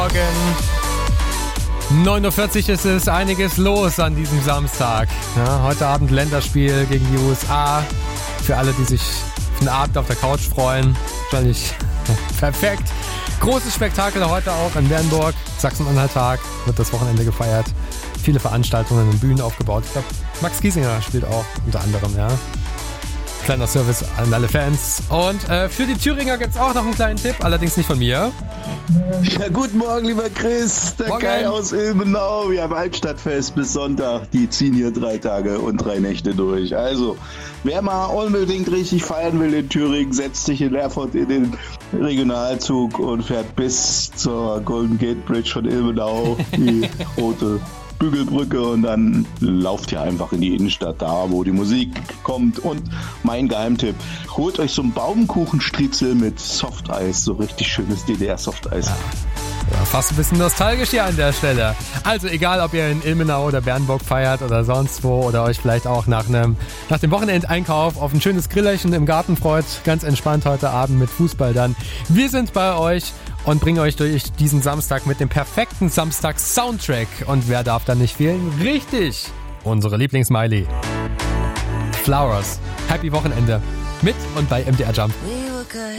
Morgen. 9.40 Uhr ist es, einiges los an diesem Samstag. Ja, heute Abend Länderspiel gegen die USA. Für alle, die sich auf den Abend auf der Couch freuen. Wahrscheinlich perfekt. Großes Spektakel heute auch in Bernburg. Sachsen-Anhalt-Tag wird das Wochenende gefeiert. Viele Veranstaltungen und Bühnen aufgebaut. Ich glaube, Max Giesinger spielt auch unter anderem, ja. Kleiner Service an alle Fans. Und für die Thüringer gibt es auch noch einen kleinen Tipp, allerdings nicht von mir. Ja, guten Morgen, lieber Chris. Der Morgen. Kai aus Ilmenau. Wir haben Altstadtfest bis Sonntag. Die ziehen hier 3 Tage und 3 Nächte durch. Also, wer mal unbedingt richtig feiern will in Thüringen, setzt sich in Erfurt in den Regionalzug und fährt bis zur Golden Gate Bridge von Ilmenau, die rote Bügelbrücke, und dann lauft ihr einfach in die Innenstadt, da wo die Musik kommt. Und mein Geheimtipp, holt euch so einen Baumkuchenstriezel mit Softeis, so richtig schönes DDR-Softeis. Ja, fast ein bisschen nostalgisch hier an der Stelle. Also egal, ob ihr in Ilmenau oder Bernburg feiert oder sonst wo oder euch vielleicht auch nach dem Wochenendeinkauf auf ein schönes Grillerchen im Garten freut, ganz entspannt heute Abend mit Fußball dann. Wir sind bei euch und bringen euch durch diesen Samstag mit dem perfekten Samstags-Soundtrack. Und wer darf da nicht fehlen? Richtig! Unsere Lieblings-Miley. Flowers. Happy Wochenende. Mit und bei MDR Jump. We were good.